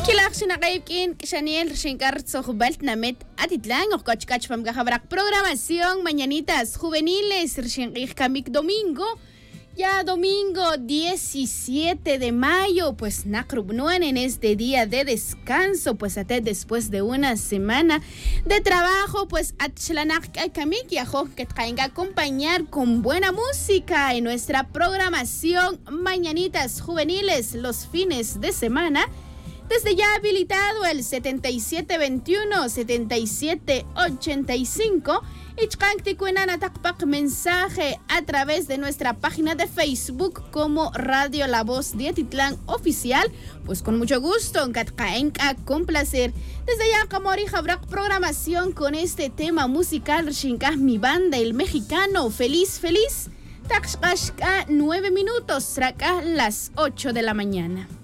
Kilakshina Kaibkin, Shaniel Shinkar Sohbaltnamet, Atitlan, o Cochcach from Gahabrak Programación, Mañanitas Juveniles, Shinkik Kamik Domingo. Ya domingo 17 de mayo, pues Nakrubnuan en este día de descanso, pues hasta después de una semana de trabajo, pues Atchlanak Kamik Yajo que traen a acompañar con buena música en nuestra programación Mañanitas Juveniles los fines de semana. Desde ya habilitado el 7721-7785 y mensaje a través de nuestra página de Facebook como Radio La Voz de Atitlán Oficial, pues con mucho gusto, con placer. Desde ya Kamori habrá programación con este tema musical, Shinkah mi banda el mexicano, feliz. Takshkashka 9 minutos, Raka las 8 de la mañana.